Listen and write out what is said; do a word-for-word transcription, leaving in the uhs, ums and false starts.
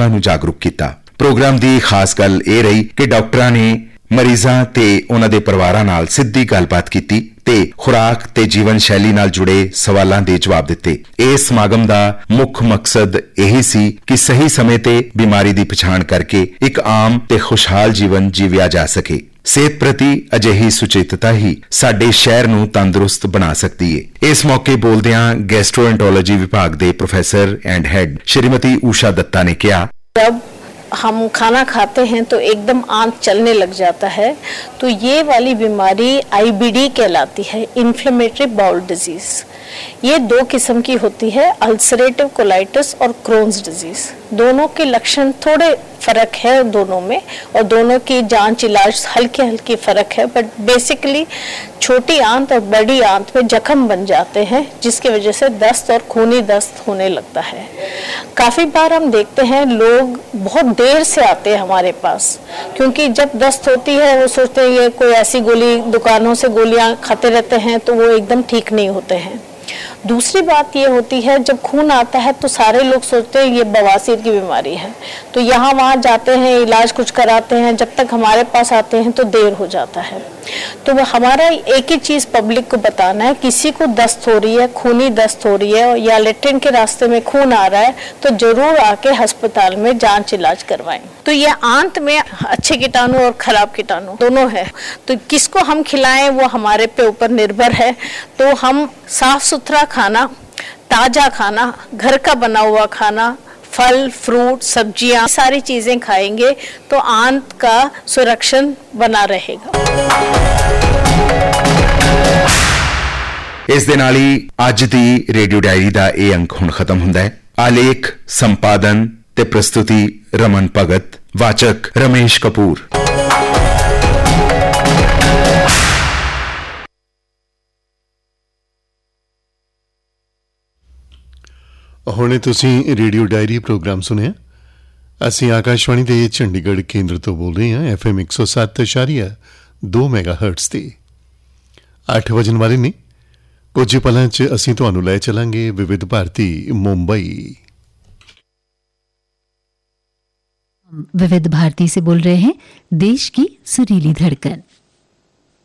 ਲੋਕਾਂ ਨੂੰ ਜਾਗਰੂਕ ਕੀਤਾ। ਪ੍ਰੋਗਰਾਮ ਦੀ ਖਾਸ ਗੱਲ ਇਹ ਰਹੀ ਕਿ ਡਾਕਟਰਾਂ ਨੇ ਮਰੀਜ਼ਾਂ ਤੇ ਉਹਨਾਂ ਦੇ ਪਰਿਵਾਰਾਂ ਨਾਲ ਸਿੱਧੀ ਗੱਲਬਾਤ ਕੀਤੀ ਤੇ ਖੁਰਾਕ ਤੇ ਜੀਵਨ ਸ਼ੈਲੀ ਨਾਲ ਜੁੜੇ ਸਵਾਲਾਂ ਦੇ ਜਵਾਬ ਦਿੱਤੇ। ਇਸ ਸਮਾਗਮ ਦਾ ਮੁੱਖ ਮਕਸਦ ਇਹੀ ਸੀ ਕਿ ਸਹੀ ਸਮੇਂ ਤੇ ਬਿਮਾਰੀ ਦੀ ਪਛਾਣ ਕਰਕੇ ਇੱਕ ਆਮ ਤੇ ਖੁਸ਼ਹਾਲ ਜੀਵਨ ਜੀਵਿਆ ਜਾ ਸਕੇ। ਸਿਹਤ ਪ੍ਰਤੀ ਅਜਿਹੀ ਸੁਚੇਤਤਾ ਹੀ ਸਾਡੇ ਸ਼ਹਿਰ ਨੂੰ ਤੰਦਰੁਸਤ ਬਣਾ ਸਕਦੀ ਹੈ। ਇਸ ਮੌਕੇ ਬੋਲਦਿਆਂ ਗੈਸਟ੍ਰੋਐਂਟਰੋਲੋਜੀ ਵਿਭਾਗ ਦੇ professor and head Shrimati Usha Dutta ਨੇ ਕਿਹਾ, हम खाना खाते हैं तो एकदम आंत चलने लग जाता है, तो ये वाली बीमारी आई बी डी कहलाती है, इन्फ्लेमेटरी बाउल डिजीज। ये दो किस्म की होती है, अल्सरेटिव कोलाइटिस और क्रोन्स डिजीज। दोनों के लक्षण थोड़े फर्क है दोनों में, और दोनों की जांच इलाज हल्के हल्के फर्क है, बट बेसिकली छोटी आंत और बड़ी आंत में जख्म बन जाते हैं जिसकी वजह से दस्त और खूनी दस्त होने लगता है। काफ़ी बार हम देखते हैं लोग बहुत देर से आते हैं हमारे पास, क्योंकि जब दस्त होती है वो सोचते हैं ये कोई ऐसी गोली, दुकानों से गोलियां खाते रहते हैं तो वो एकदम ठीक नहीं होते हैं। दूसरी बात ये होती है जब खून आता है तो सारे लोग सोचते हैं ये बवासीर की बीमारी है, तो यहाँ वहाँ जाते हैं, इलाज कुछ कराते हैं, जब तक हमारे पास आते हैं तो देर हो जाता है। तो हमारा एक ही चीज़ पब्लिक को बताना है, किसी को दस्त हो रही है, खूनी दस्त हो रही है या लेट्रिन के रास्ते में खून आ रहा है तो जरूर आके अस्पताल में जांच इलाज करवाएं। तो ये आंत में अच्छे कीटाणु और खराब कीटाणु दोनों है, तो किसको हम खिलाएं वो हमारे पे ऊपर निर्भर है। तो हम साफ सुथरा खाना, ताज़ा खाना, घर का बना हुआ खाना, फल फ्रूट सब्जियां, सारी चीजें खाएंगे तो आंत का सुरक्षण बना रहेगा। ਇਸ ਦੇ ਨਾਲ ਹੀ ਅੱਜ ਦੀ ਰੇਡੀਓ ਡਾਇਰੀ ਦਾ ਇਹ ਅੰਕ ਹੁਣ ਖਤਮ ਹੁੰਦਾ ਹੈ। ਆਲੇਖ ਸੰਪਾਦਨ ਤੇ ਪ੍ਰਸਤੁਤੀ ਰਮਨ ਭਗਤ, ਵਾਚਕ ਰਮੇਸ਼ ਕਪੂਰ। ਹੁਣੇ ਤੁਸੀਂ ਰੇਡੀਓ ਡਾਇਰੀ ਪ੍ਰੋਗਰਾਮ ਸੁਣਿਆ। ਅਸੀਂ ਆਕਾਸ਼ਵਾਣੀ ਦੇ ਚੰਡੀਗੜ੍ਹ ਕੇਂਦਰ ਤੋਂ ਬੋਲ ਰਹੇ ਹਾਂ, ਐਫ ਐਮ ਇੱਕ ਸੌ ਸੱਤ ਇਸ਼ਾਰੀਆ ਦੋ ਮੈਗਾ ਹਰਟਸ ਤੇ। ਅੱਠ ਵਜਣ ਵਾਲੇ ਨੇ, ਕੁਝ ਪਲਾਂ 'ਚ ਅਸੀਂ ਤੁਹਾਨੂੰ ਲੈ ਚਲਾਂਗੇ ਵਿਵਿਧ ਭਾਰਤੀ मुंबई। विविध भारती से बोल रहे हैं, देश की सुरीली धड़कन।